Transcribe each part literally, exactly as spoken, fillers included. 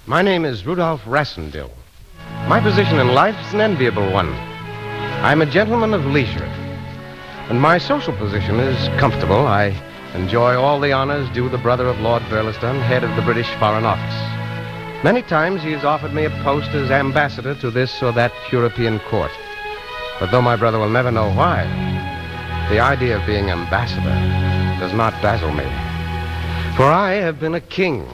My name is Rudolph Rassendyll. My position in life is an enviable one. I'm a gentleman of leisure, and my social position is comfortable. I enjoy all the honors due the brother of Lord Burlesdon, head of the British Foreign Office. Many times he has offered me a post as ambassador to this or that European court. But though my brother will never know why, the idea of being ambassador does not dazzle me. For I have been a king.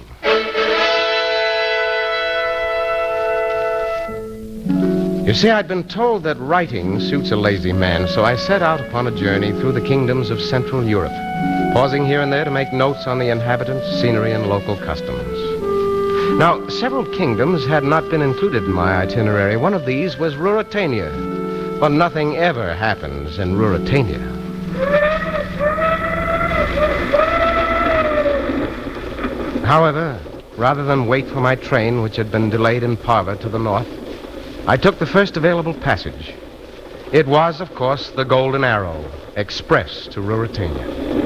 You see, I'd been told that writing suits a lazy man, so I set out upon a journey through the kingdoms of Central Europe, pausing here and there to make notes on the inhabitants, scenery, and local customs. Now, several kingdoms had not been included in my itinerary. One of these was Ruritania. But nothing ever happens in Ruritania. However, rather than wait for my train, which had been delayed in Parva to the north, I took the first available passage. It was, of course, the Golden Arrow, express to Ruritania.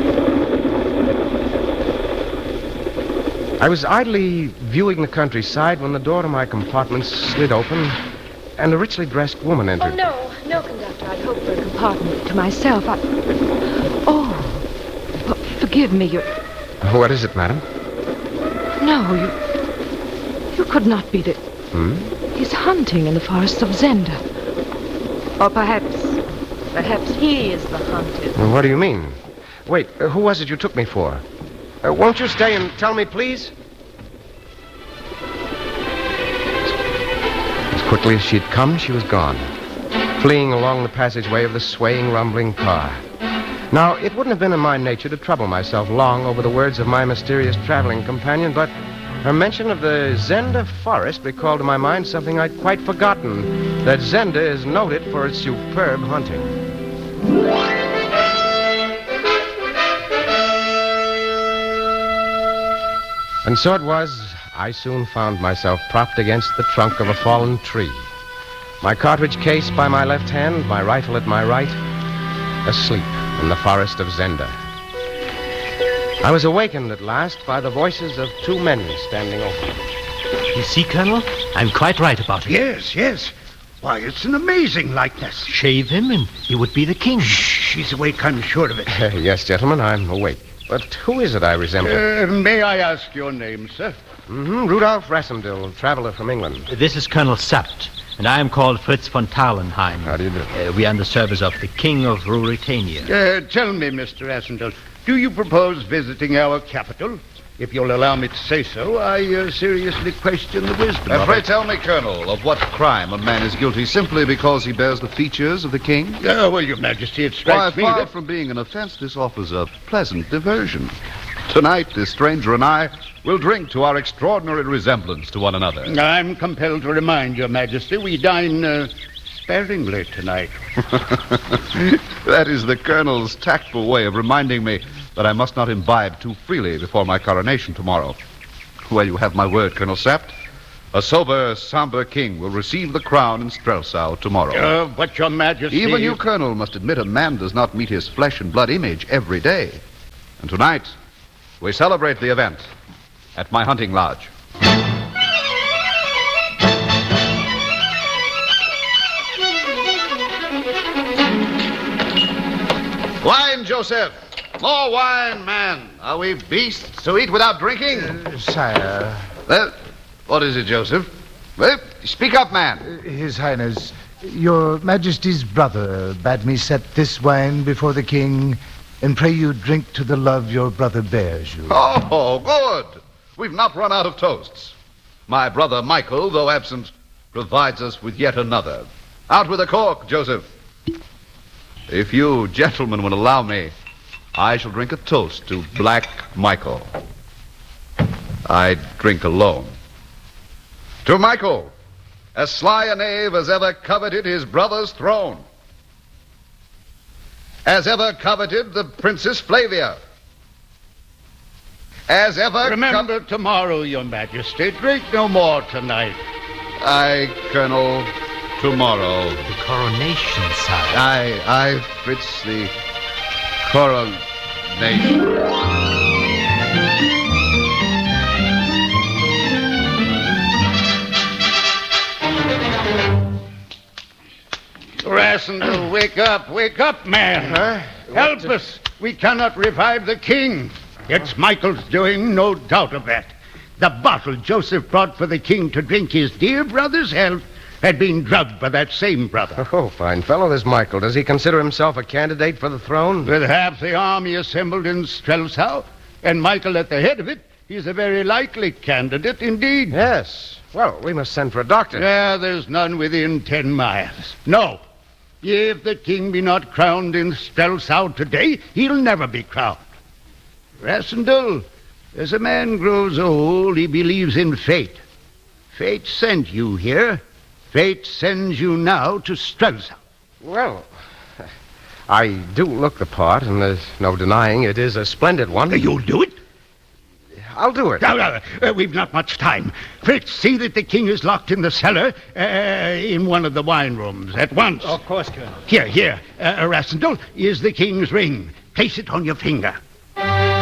I was idly viewing the countryside when the door to my compartment slid open and a richly dressed woman entered. Oh, no, no, conductor. I'd hoped for a compartment to myself. I... Oh, oh, forgive me. You're... What is it, madam? No, you... You could not be the... Hmm? He's hunting in the forests of Zenda. Or perhaps... Perhaps he is the hunted. What do you mean? Wait, uh, who was it you took me for? Uh, won't you stay and tell me, please? As quickly as she'd come, she was gone, fleeing along the passageway of the swaying, rumbling car. Now, it wouldn't have been in my nature to trouble myself long over the words of my mysterious traveling companion, but her mention of the Zenda forest recalled to my mind something I'd quite forgotten, that Zenda is noted for its superb hunting. And so it was, I soon found myself propped against the trunk of a fallen tree, my cartridge case by my left hand, my rifle at my right, asleep in the forest of Zenda. I was awakened at last by the voices of two men standing over. You see, Colonel, I'm quite right about it. Yes, yes. Why, it's an amazing likeness. Shave him and he would be the king. Shh, he's awake, I'm sure of it. Uh, yes, gentlemen, I'm awake. But who is it I resemble? Uh, may I ask your name, sir? Mm-hmm, Rudolph Rassendyll, traveler from England. This is Colonel Sapt, and I am called Fritz von Tarlenheim. How do you do? Uh, we are in the service of the King of Ruritania. Uh, tell me, Mister Rassendyll, do you propose visiting our capital? If you'll allow me to say so, I uh, seriously question the wisdom Uh, of pray it. tell me, Colonel, of what crime a man is guilty simply because he bears the features of the king? Uh, well, Your Majesty, it Why, strikes me far that... from being an offense, this offers a pleasant diversion. Tonight, this stranger and I will drink to our extraordinary resemblance to one another. I'm compelled to remind Your Majesty we dine uh, sparingly tonight. That is the Colonel's tactful way of reminding me that I must not imbibe too freely before my coronation tomorrow. Well, you have my word, Colonel Sapt. A sober, somber king will receive the crown in Strelsau tomorrow. Uh, but Your Majesty... Even you, Colonel, must admit a man does not meet his flesh and blood image every day. And tonight, we celebrate the event at my hunting lodge. Wine, Joseph! More wine, man! Are we beasts to eat without drinking? Uh, sire. Well, what is it, Joseph? Well, speak up, man. His Highness, Your Majesty's brother bade me set this wine before the king and pray you drink to the love your brother bears you. Oh, good. We've not run out of toasts. My brother Michael, though absent, provides us with yet another. Out with a cork, Joseph. If you gentlemen will allow me, I shall drink a toast to Black Michael. I drink alone. To Michael, as sly a knave as ever coveted his brother's throne, as ever coveted the Princess Flavia, as ever... Remember co- tomorrow, Your Majesty. Drink no more tonight. Aye, Colonel, tomorrow. The coronation, sire. Aye, aye, Fritz, the coronation. Rassendyll, wake up, wake up, man. Huh? Help us. We cannot revive the king. It's Michael's doing, no doubt of that. The bottle Joseph brought for the king to drink his dear brother's health had been drugged by that same brother. Oh, fine fellow, this Michael. Does he consider himself a candidate for the throne? With half the army assembled in Strelsau, and Michael at the head of it, he's a very likely candidate indeed. Yes. Well, we must send for a doctor. Yeah, there's none within ten miles. No. If the king be not crowned in Strelsau today, he'll never be crowned. Rassendyll, as a man grows old, he believes in fate. Fate sent you here. Fate sends you now to Strelsau. Well, I do look the part, and there's no denying it is a splendid one. You'll do it? I'll do it. Now, now, uh, we've not much time. Fritz, see that the king is locked in the cellar, uh, in one of the wine rooms at once. Of course, Colonel. Here, here, uh, Rassendyll, is the king's ring. Place it on your finger.